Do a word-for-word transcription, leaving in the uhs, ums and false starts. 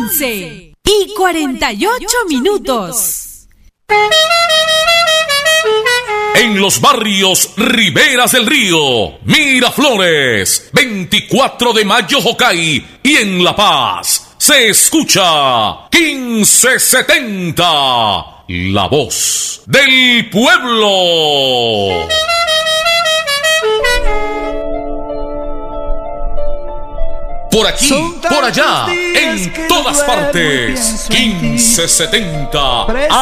once y cuarenta y ocho minutos. En los barrios Riberas del Río, Miraflores, veinticuatro de mayo Jocay y en La Paz se escucha quince setenta, la voz del pueblo. Por aquí, por allá, en todas partes, quince setenta